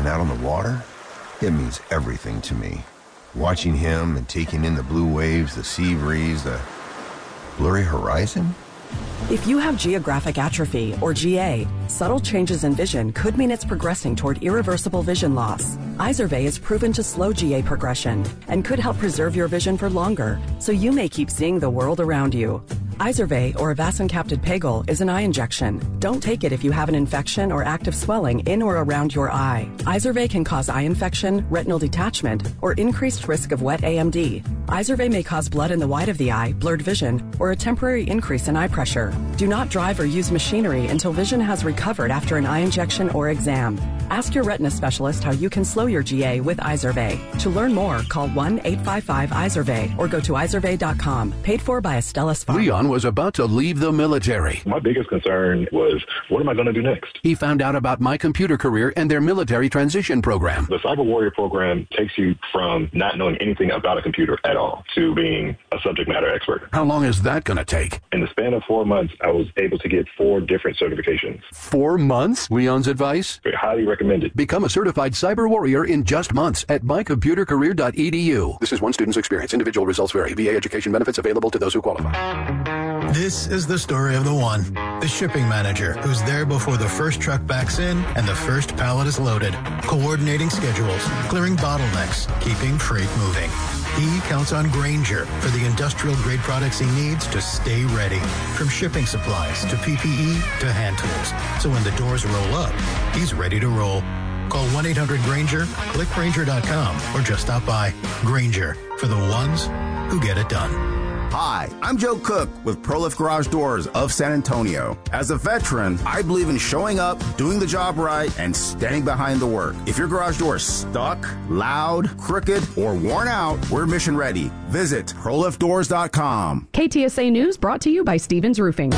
out on the water, it means everything to me. Watching him and taking in the blue waves, the sea breeze, the blurry horizon. If you have geographic atrophy, or GA, subtle changes in vision could mean it's progressing toward irreversible vision loss. Izervay is proven to slow GA progression and could help preserve your vision for longer, so you may keep seeing the world around you. Izervay, or avacincaptad pegol, is an eye injection. Don't take it if you have an infection or active swelling in or around your eye. Izervay can cause eye infection, retinal detachment, or increased risk of wet AMD. Izervay may cause blood in the white of the eye, blurred vision, or a temporary increase in eye pressure. Do not drive or use machinery until vision has recovered after an eye injection or exam. Ask your retina specialist how you can slow your GA with Izervay. To learn more, call 1-855-IZERVAY or go to izervay.com. Paid for by Astellas Pharma. Leon was about to leave the military. My biggest concern was, what am I going to do next? He found out about My Computer Career and their military transition program. The Cyber Warrior program takes you from not knowing anything about a computer at all to being a subject matter expert. How long is that going to take? In the span of 4 months, I was able to get 4 different certifications. 4 months? Leon's advice? Highly recommended. Become a certified cyber warrior in just months at mycomputercareer.edu. This is one student's experience. Individual results vary. VA education benefits available to those who qualify. This is the story of the one, the shipping manager who's there before the first truck backs in and the first pallet is loaded, coordinating schedules, clearing bottlenecks, keeping freight moving. He counts on Grainger for the industrial-grade products he needs to stay ready, from shipping supplies to PPE to hand tools. So when the doors roll up, he's ready to roll. Call 1-800-GRAINGER, click Grainger.com, or just stop by. Grainger, for the ones who get it done. Hi, I'm Joe Cook with ProLift Garage Doors of San Antonio. As a veteran, I believe in showing up, doing the job right, and standing behind the work. If your garage door is stuck, loud, crooked, or worn out, we're mission ready. Visit ProLiftDoors.com. KTSA News brought to you by Stevens Roofing.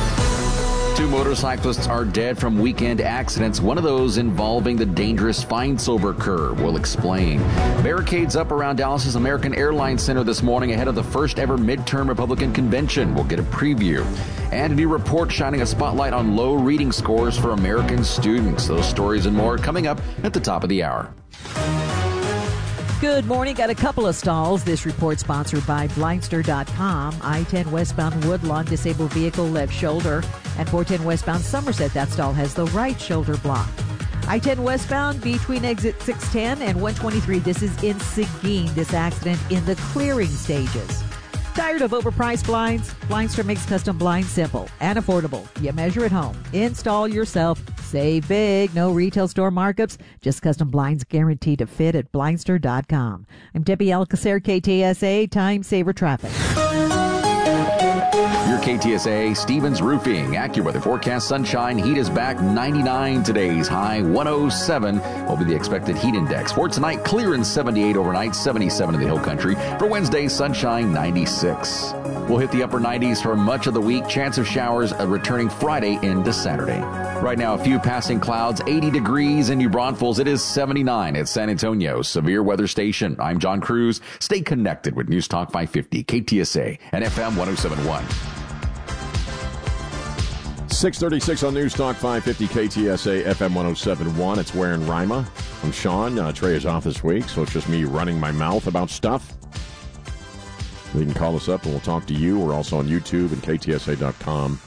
2 motorcyclists are dead from weekend accidents, one of those involving the dangerous Feinsilber curve. We'll explain. Barricades up around Dallas's American Airlines Center this morning ahead of the first ever midterm Republican convention. We'll get a preview. And a new report shining a spotlight on low reading scores for American students. Those stories and more coming up at the top of the hour. Good morning. Got a couple of stalls. This report sponsored by Blindster.com. I-10 westbound Woodlawn, disabled vehicle left shoulder. And 410 westbound Somerset, that stall has the right shoulder block. I-10 westbound between exit 610 and 123. This is in Seguin. This accident in the clearing stages. Tired of overpriced blinds? Blindster makes custom blinds simple and affordable. You measure at home. Install yourself. Save big. No retail store markups. Just custom blinds guaranteed to fit at Blindster.com. I'm Debbie Alcacer, KTSA Time Saver Traffic. Your KTSA Stevens Roofing AccuWeather forecast: sunshine, heat is back. 99 today's high, 107 will be the expected heat index. For tonight, clear and 78 overnight, 77 in the hill country. For Wednesday, sunshine, 96. We'll hit the upper 90s for much of the week. Chance of showers returning Friday into Saturday. Right now, a few passing clouds, 80 degrees in New Braunfels. It is 79 at San Antonio Severe Weather Station. I'm John Cruz. Stay connected with News Talk 550, KTSA, and FM 1071. 636 on News Talk 550 KTSA FM 1071. It's Ware and Rima. I'm Sean. Trey is off this week, so it's just me running my mouth about stuff. You can call us up and we'll talk to you. We're also on YouTube and KTSA.com.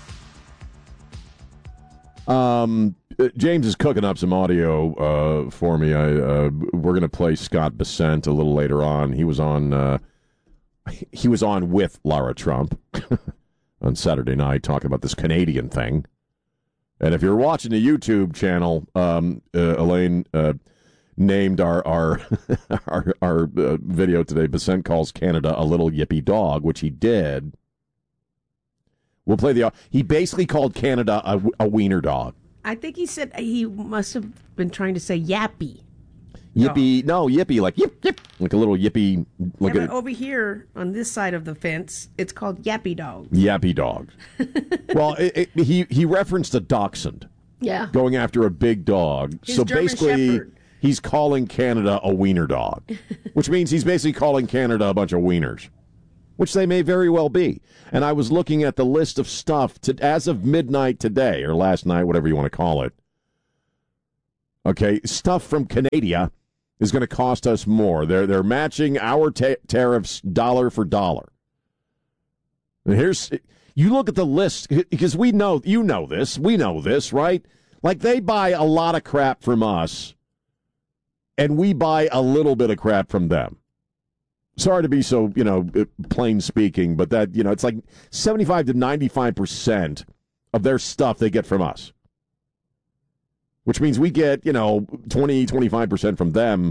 James is cooking up some audio for me. We're going to play Scott Bessent a little later on. He was on with Lara Trump on Saturday night talking about this Canadian thing. And if you're watching the YouTube channel, Elaine named our video today, Bessent calls Canada a little yippy dog, which he did. We'll play he basically called Canada a wiener dog. I think he said he must have been trying to say yappy. Yippy, no, yippy, like yip, yip, like a little yippy. Like but over here on this side of the fence, it's called yappy dog. Yappy dog. Well, he referenced a dachshund. Yeah. Going after a big dog. His so German basically, Shepherd. He's calling Canada a wiener dog, which means he's basically calling Canada a bunch of wieners, which they may very well be. And I was looking at the list of stuff as of midnight today, or last night, whatever you want to call it. Okay, stuff from Canada is going to cost us more. They're matching our tariffs dollar for dollar. And you look at the list, because we know this, right? Like, they buy a lot of crap from us, and we buy a little bit of crap from them. Sorry to be so, plain speaking, but that, it's like 75 to 95% of their stuff they get from us. Which means we get, 20, 25% from them.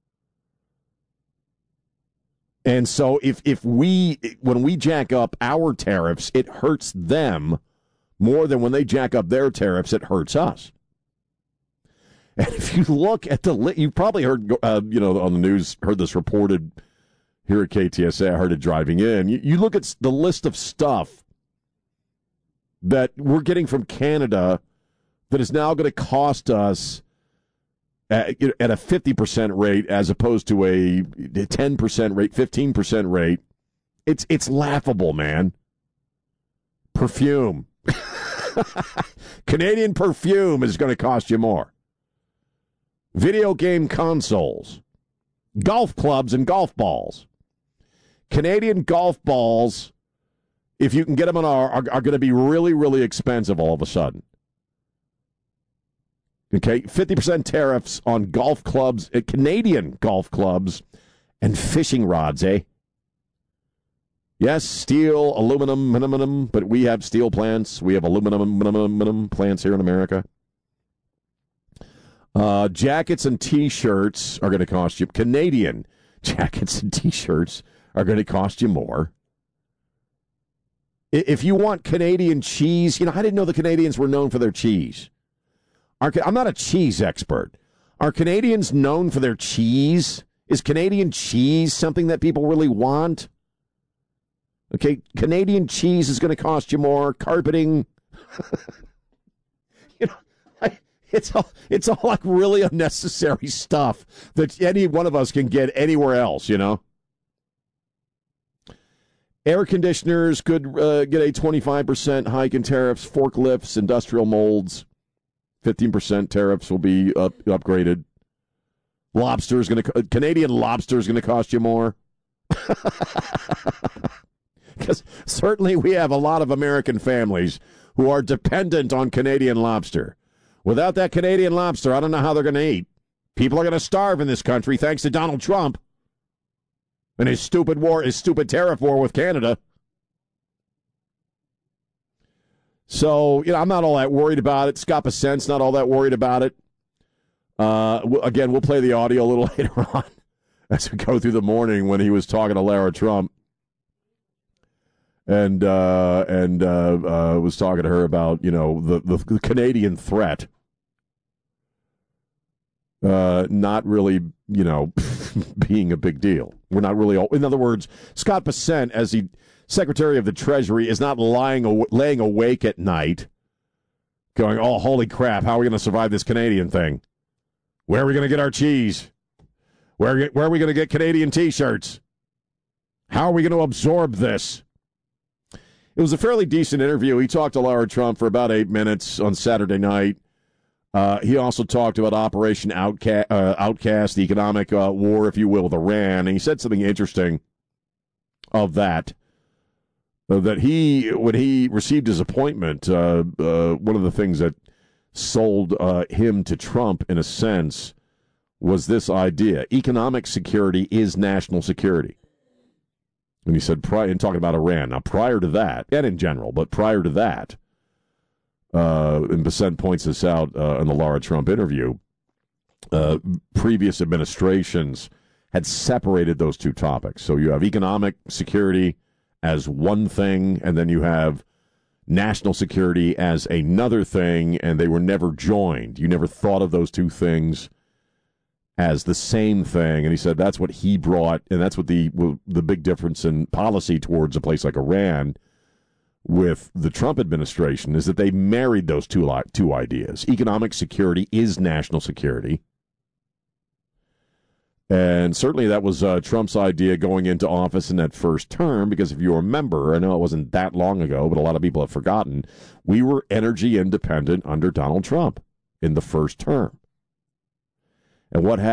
And so when we jack up our tariffs, it hurts them more than when they jack up their tariffs, it hurts us. And if you look at you probably heard, on the news, heard this reported here at KTSA, I heard it driving in. You look at the list of stuff that we're getting from Canada that is now going to cost us at a 50% rate as opposed to a 10% rate, 15% rate. It's laughable, man. Perfume. Canadian perfume is going to cost you more. Video game consoles. Golf clubs and golf balls. Canadian golf balls, if you can get them are going to be really, really expensive all of a sudden. Okay, 50% tariffs on golf clubs, Canadian golf clubs, and fishing rods, eh? Yes, steel, aluminum, but we have steel plants. We have aluminum plants here in America. Jackets and T-shirts are going to cost you. Canadian jackets and T-shirts are going to cost you more. If you want Canadian cheese, I didn't know the Canadians were known for their cheese. I'm not a cheese expert. Are Canadians known for their cheese? Is Canadian cheese something that people really want? Okay, Canadian cheese is going to cost you more. Carpeting. It's all like really unnecessary stuff that any one of us can get anywhere else, Air conditioners could get a 25% hike in tariffs. Forklifts, industrial molds. 15% tariffs will be upgraded. Canadian lobster is going to cost you more. Because certainly we have a lot of American families who are dependent on Canadian lobster. Without that Canadian lobster, I don't know how they're going to eat. People are going to starve in this country thanks to Donald Trump and his stupid tariff war with Canada. So, I'm not all that worried about it. Scott Bessent's not all that worried about it. Again, we'll play the audio a little later on as we go through the morning when he was talking to Lara Trump and was talking to her about, the Canadian threat. Not really, being a big deal. We're not really, in other words, Scott Bessent, as the Secretary of the Treasury, is not laying awake at night going, oh, holy crap, how are we going to survive this Canadian thing? Where are we going to get our cheese? Where are we going to get Canadian T-shirts? How are we going to absorb this? It was a fairly decent interview. He talked to Lara Trump for about 8 minutes on Saturday night. He also talked about Operation Outcast, the economic war, if you will, with Iran. And he said something interesting of that. That when he received his appointment, one of the things that sold him to Trump, in a sense, was this idea. Economic security is national security. And he said, in talking about Iran, now prior to that, and in general, but prior to that, and Bessent points this out in the Lara Trump interview, previous administrations had separated those two topics. So you have economic security as one thing, and then you have national security as another thing, and they were never joined. You never thought of those two things as the same thing. And he said that's what he brought, and that's what the big difference in policy towards a place like Iran with the Trump administration is that they married those two ideas. Economic security is national security. And certainly that was Trump's idea going into office in that first term, because if you remember, I know it wasn't that long ago, but a lot of people have forgotten, we were energy independent under Donald Trump in the first term. And what happened?